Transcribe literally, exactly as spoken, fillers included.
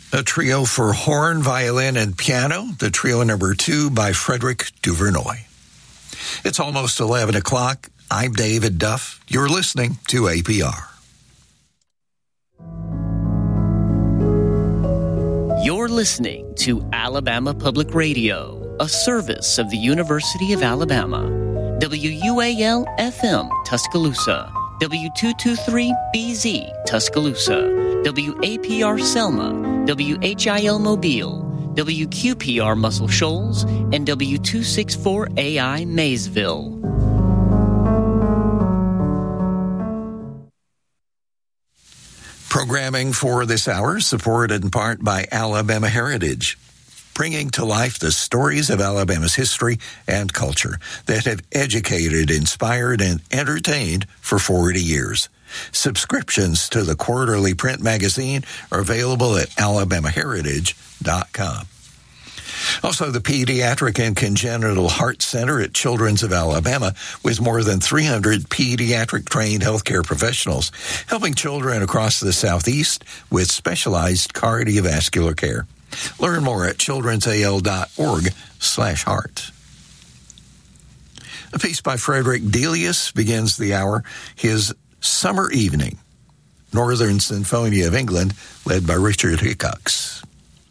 A trio for horn, violin, and piano, the trio number two by Frederick Duvernoy. It's almost eleven o'clock. I'm David Duff. You're listening to A P R. You're listening to Alabama Public Radio, a service of the University of Alabama. W U A L F M, Tuscaloosa. W two twenty-three B Z, Tuscaloosa. W A P R Selma. W H I L Mobile. W Q P R Muscle Shoals. And W two sixty-four A I Maysville. Programming for this hour supported in part by Alabama Heritage, bringing to life the stories of Alabama's history and culture that have educated, inspired, and entertained for forty years. Subscriptions to the quarterly print magazine are available at alabama heritage dot com. Also, the Pediatric and Congenital Heart Center at Children's of Alabama, with more than three hundred pediatric-trained healthcare professionals, helping children across the Southeast with specialized cardiovascular care. Learn more at children's a l dot org slash heart. A piece by Frederick Delius begins the hour, his Summer Evening, Northern Sinfonia of England, led by Richard Hickox.